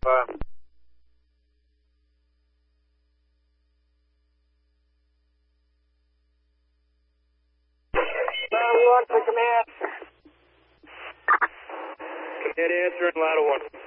Louder 1 for command. Command answering, louder 1.